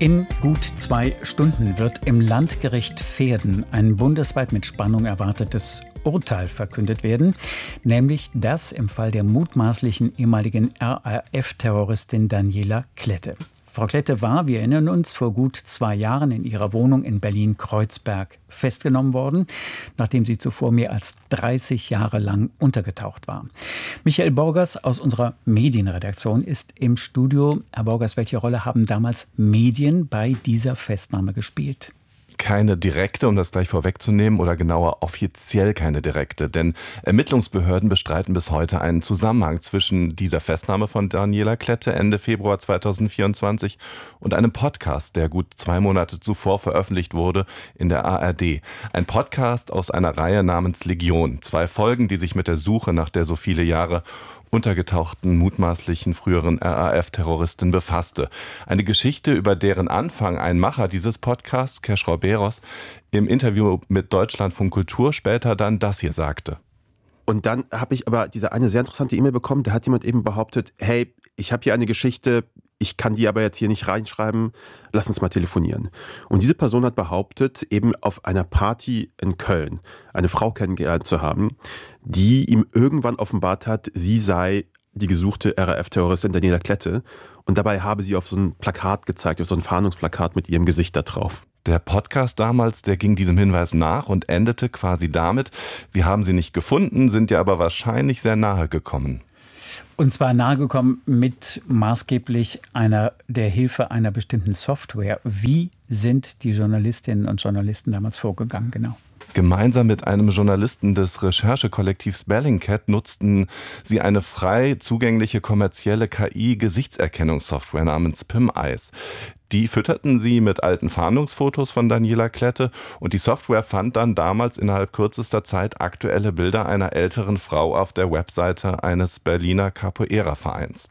In gut 2 Stunden wird im Landgericht Verden ein bundesweit mit Spannung erwartetes Urteil verkündet werden, nämlich das im Fall der mutmaßlichen ehemaligen RAF-Terroristin Daniela Klette. Frau Klette war, wir erinnern uns, vor gut 2 Jahren in ihrer Wohnung in Berlin-Kreuzberg festgenommen worden, nachdem sie zuvor mehr als 30 Jahre lang untergetaucht war. Michael Borgers aus unserer Medienredaktion ist im Studio. Herr Borgers, welche Rolle haben damals Medien bei dieser Festnahme gespielt? Keine direkte, um das gleich vorwegzunehmen, oder genauer offiziell keine direkte. Denn Ermittlungsbehörden bestreiten bis heute einen Zusammenhang zwischen dieser Festnahme von Daniela Klette Ende Februar 2024 und einem Podcast, der gut 2 Monate zuvor veröffentlicht wurde in der ARD. Ein Podcast aus einer Reihe namens Legion. 2 Folgen, die sich mit der Suche nach der so viele Jahre untergetauchten, mutmaßlichen früheren RAF-Terroristin befasste. Eine Geschichte, über deren Anfang ein Macher dieses Podcasts, Keschrau Beros, im Interview mit Deutschlandfunk Kultur später dann das hier sagte. Und dann habe ich aber eine sehr interessante E-Mail bekommen, da hat jemand eben behauptet, hey, ich habe hier eine Geschichte, ich kann die aber jetzt hier nicht reinschreiben, lass uns mal telefonieren. Und diese Person hat behauptet, eben auf einer Party in Köln eine Frau kennengelernt zu haben, die ihm irgendwann offenbart hat, sie sei die gesuchte RAF-Terroristin Daniela Klette. Und dabei habe sie auf so ein Plakat gezeigt, auf so ein Fahndungsplakat mit ihrem Gesicht da drauf. Der Podcast damals, der ging diesem Hinweis nach und endete quasi damit: Wir haben sie nicht gefunden, sind ihr aber wahrscheinlich sehr nahe gekommen. Und zwar nahegekommen mit maßgeblich der Hilfe einer bestimmten Software. Wie sind die Journalistinnen und Journalisten damals vorgegangen, genau? Gemeinsam mit einem Journalisten des Recherchekollektivs Bellingcat nutzten sie eine frei zugängliche kommerzielle KI-Gesichtserkennungssoftware namens PimEyes. Die fütterten sie mit alten Fahndungsfotos von Daniela Klette und die Software fand dann damals innerhalb kürzester Zeit aktuelle Bilder einer älteren Frau auf der Webseite eines Berliner Capoeira-Vereins.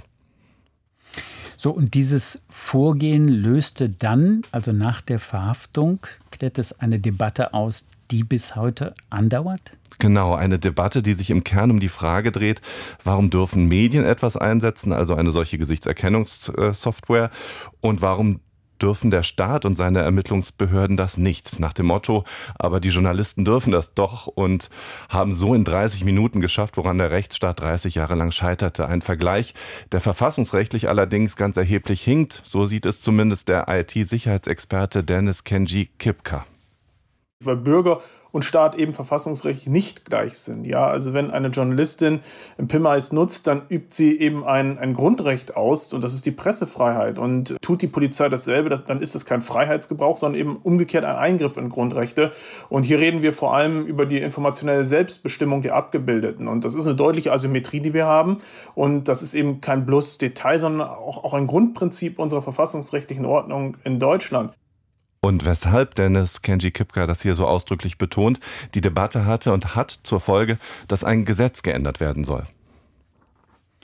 So, und dieses Vorgehen löste dann, also nach der Verhaftung, Klettes eine Debatte aus, die bis heute andauert? Genau, eine Debatte, die sich im Kern um die Frage dreht, warum dürfen Medien etwas einsetzen, also eine solche Gesichtserkennungssoftware, und warum dürfen der Staat und seine Ermittlungsbehörden das nicht? Nach dem Motto, aber die Journalisten dürfen das doch, und haben so in 30 Minuten geschafft, woran der Rechtsstaat 30 Jahre lang scheiterte. Ein Vergleich, der verfassungsrechtlich allerdings ganz erheblich hinkt. So sieht es zumindest der IT-Sicherheitsexperte Dennis Kenji Kipka. Weil Bürger und Staat eben verfassungsrechtlich nicht gleich sind. Ja, also wenn eine Journalistin PimEyes nutzt, dann übt sie eben ein Grundrecht aus, und das ist die Pressefreiheit. Und tut die Polizei dasselbe, dann ist das kein Freiheitsgebrauch, sondern eben umgekehrt ein Eingriff in Grundrechte. Und hier reden wir vor allem über die informationelle Selbstbestimmung der Abgebildeten. Und das ist eine deutliche Asymmetrie, die wir haben. Und das ist eben kein bloßes Detail, sondern auch ein Grundprinzip unserer verfassungsrechtlichen Ordnung in Deutschland. Und weshalb Dennis Kenji Kipka das hier so ausdrücklich betont: Die Debatte hatte und hat zur Folge, dass ein Gesetz geändert werden soll.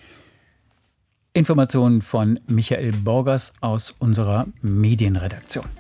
Informationen von Michael Borgers aus unserer Medienredaktion.